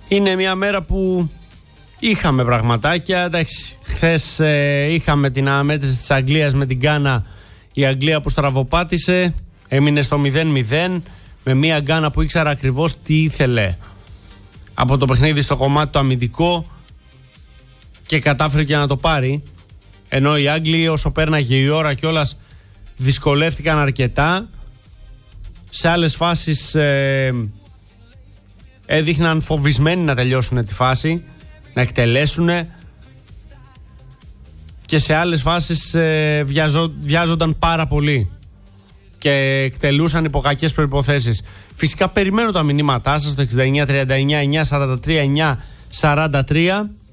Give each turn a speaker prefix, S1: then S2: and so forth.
S1: Είναι μια μέρα που είχαμε πραγματάκια. Εντάξει, χθες είχαμε την αναμέτρηση της Αγγλίας με την Γκάνα. Η Αγγλία που στραβοπάτησε, έμεινε στο 0-0 με μια Γκάνα που ήξερα ακριβώς τι ήθελε από το παιχνίδι στο κομμάτι το αμυντικό και κατάφερε και να το πάρει. Ενώ οι Άγγλοι, όσο πέρναγε η ώρα κιόλας, δυσκολεύτηκαν αρκετά. Σε άλλες φάσεις έδειχναν φοβισμένοι να τελειώσουν τη φάση, να εκτελέσουν, και σε άλλες φάσεις βιάζονταν πάρα πολύ και εκτελούσαν υπό κακές προϋποθέσεις. Φυσικά περιμένω τα μηνύματά σας στο 6939 943 943.